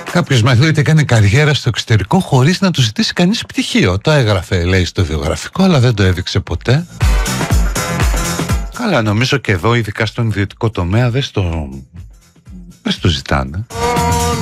Κάποιος μαθητής έκανε καριέρα στο εξωτερικό χωρίς να του ζητήσει κανείς πτυχίο. Το έγραφε, λέει, στο βιογραφικό, αλλά δεν το έδειξε ποτέ. Καλά, νομίζω και εδώ, ειδικά στον ιδιωτικό τομέα, δεν στο ζητάνε.